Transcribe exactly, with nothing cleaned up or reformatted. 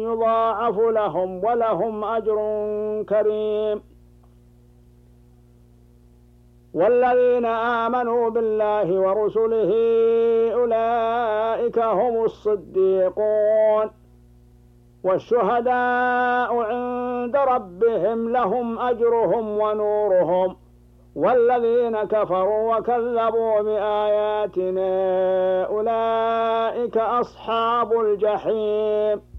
يضاعف لهم ولهم أجر كريم. والذين آمنوا بالله ورسله أولئك هم الصديقون والشهداء عند ربهم لهم أجرهم ونورهم. والذين كفروا وكذبوا بآياتنا أولئك أصحاب الجحيم